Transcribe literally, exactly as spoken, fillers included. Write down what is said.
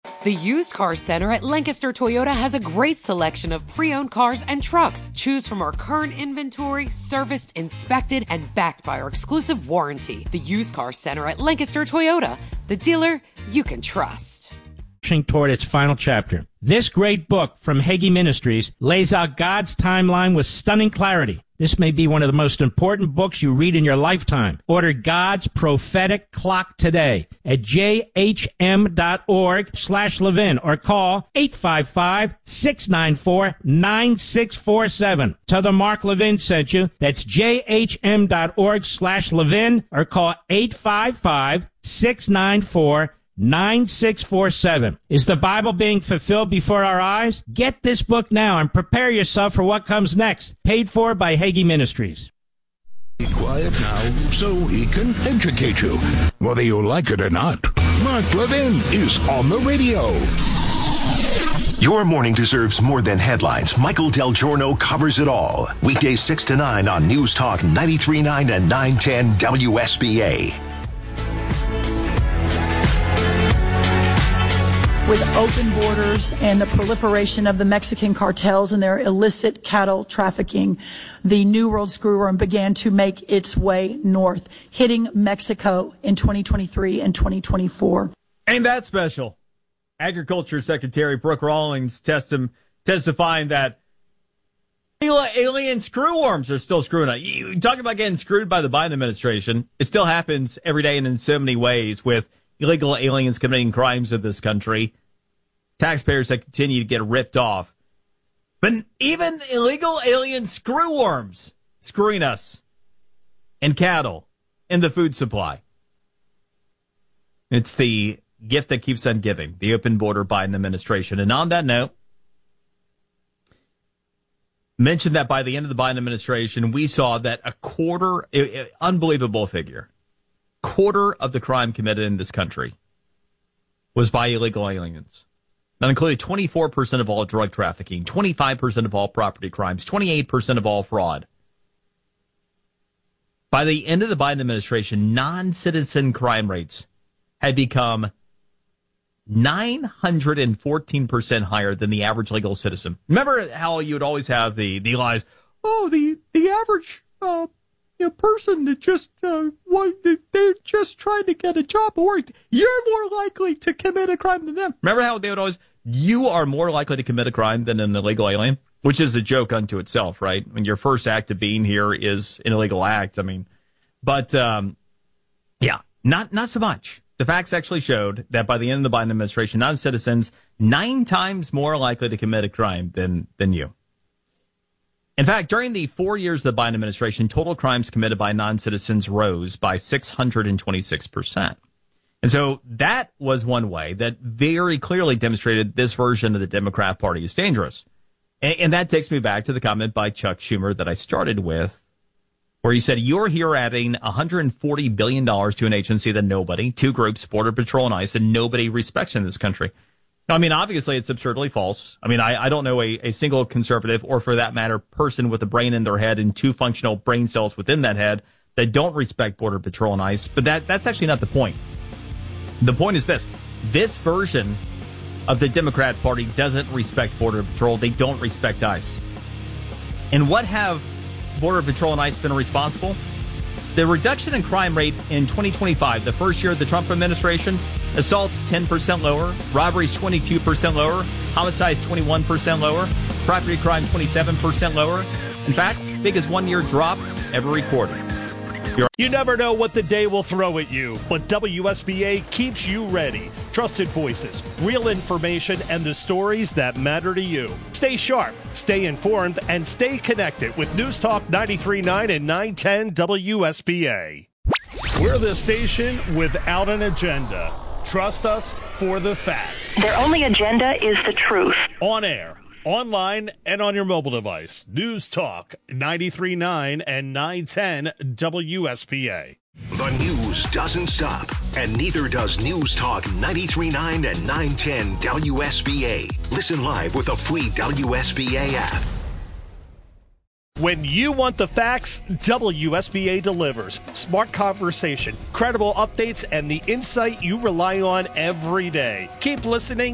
The Used Car Center at Lancaster Toyota has a great selection of pre-owned cars and trucks. Choose from our current inventory, serviced, inspected, and backed by our exclusive warranty. The Used Car Center at Lancaster Toyota, the dealer you can trust. Toward its final chapter. This great book from Hagee Ministries lays out God's timeline with stunning clarity. This may be one of the most important books you read in your lifetime. Order God's Prophetic Clock today at jhm.org slash Levin or call eight five five, six nine four, nine six four seven. Tell them Mark Levin sent you. That's jhm.org slash Levin or call eight five five, six nine four, nine six four seven. Is the Bible being fulfilled before our eyes? Get this book now and prepare yourself for what comes next. Paid for by Hagee Ministries. Be quiet now so he can educate you. Whether you like it or not, Mark Levin is on the radio. Your morning deserves more than headlines. Michael Del Giorno covers it all. Weekdays six to nine on News Talk ninety-three point nine and nine ten W S B A. With open borders and the proliferation of the Mexican cartels and their illicit cattle trafficking, the New World Screwworm began to make its way north, hitting Mexico in twenty twenty-three and twenty twenty-four. Ain't that special? Agriculture Secretary Brooke Rawlings testim- testifying that alien screwworms are still screwing up. You talk about getting screwed by the Biden administration. It still happens every day and in so many ways with illegal aliens committing crimes in this country, taxpayers that continue to get ripped off. But even illegal alien screwworms screwing us and cattle and the food supply. It's the gift that keeps on giving, the open border Biden administration. And on that note, mentioned that by the end of the Biden administration, we saw that a quarter, unbelievable figure, quarter of the crime committed in this country was by illegal aliens. That included twenty-four percent of all drug trafficking, twenty-five percent of all property crimes, twenty-eight percent of all fraud. By the end of the Biden administration, non-citizen crime rates had become nine hundred fourteen percent higher than the average legal citizen. Remember how you would always have the, the lies, oh, the, the average uh, you know, person that just, uh, they're just trying to get a job or work. You're more likely to commit a crime than them. Remember how they would always, you are more likely to commit a crime than an illegal alien? Which is a joke unto itself, right? When your first act of being here is an illegal act. I mean, but, um, yeah, not, not so much. The facts actually showed that by the end of the Biden administration, non-citizens nine times more likely to commit a crime than, than you. In fact, during the four years of the Biden administration, total crimes committed by non-citizens rose by six hundred twenty-six percent. And so that was one way that very clearly demonstrated this version of the Democrat Party is dangerous. And, and that takes me back to the comment by Chuck Schumer that I started with, where he said, you're here adding one hundred forty billion dollars to an agency that nobody, two groups, Border Patrol and ICE, and nobody respects in this country. Now, I mean, obviously, it's absurdly false. I mean, I, I don't know a, a single conservative or, for that matter, person with a brain in their head and two functional brain cells within that head that don't respect Border Patrol and ICE. But that that's actually not the point. The point is this. This version of the Democrat Party doesn't respect Border Patrol. They don't respect ICE. And what have Border Patrol and ICE been responsible? The reduction in crime rate in twenty twenty-five, the first year of the Trump administration, assaults ten percent lower, robberies twenty-two percent lower, homicides twenty-one percent lower, property crime twenty-seven percent lower. In fact, biggest one-year drop ever recorded. You never know what the day will throw at you, but W S B A keeps you ready. Trusted voices, real information, and the stories that matter to you. Stay sharp, stay informed, and stay connected with News Talk ninety-three point nine and nine ten W S B A. We're the station without an agenda. Trust us for the facts. Their only agenda is the truth. On air, online, and on your mobile device. News Talk ninety-three point nine and nine ten W S B A. The news doesn't stop, and neither does News Talk ninety-three point nine and nine ten W S B A. Listen live with the free W S B A app. When you want the facts, W S B A delivers. Smart conversation, credible updates, and the insight you rely on every day. Keep listening.